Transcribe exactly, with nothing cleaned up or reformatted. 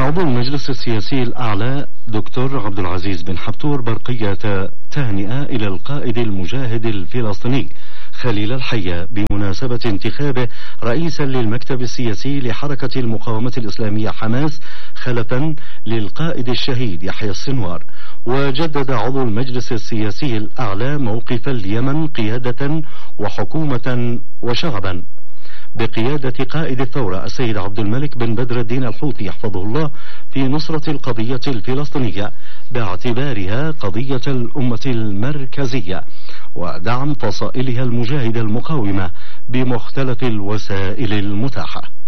عضو المجلس السياسي الأعلى دكتور عبد العزيز بن حبتور برقية تهنئة إلى القائد المجاهد الفلسطيني خليل الحية بمناسبة انتخابه رئيسا للمكتب السياسي لحركة المقاومة الإسلامية حماس خلفا للقائد الشهيد يحيى السنوار. وجدد عضو المجلس السياسي الأعلى موقف اليمن قيادة وحكومة وشعبا بقيادة قائد الثورة السيد عبد الملك بن بدر الدين الحوثي يحفظه الله في نصرة القضية الفلسطينية باعتبارها قضية الأمة المركزية ودعم فصائلها المجاهدة المقاومة بمختلف الوسائل المتاحة.